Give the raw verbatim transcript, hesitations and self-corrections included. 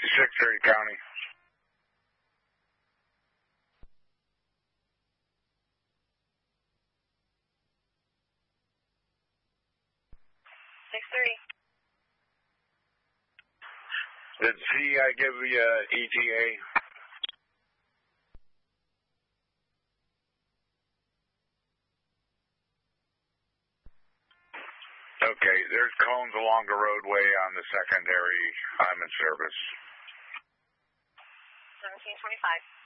six thirty County. six thirty. Did C I give you uh, E T A? Okay, there's cones along the roadway on the secondary. I'm in service. seventeen twenty-five.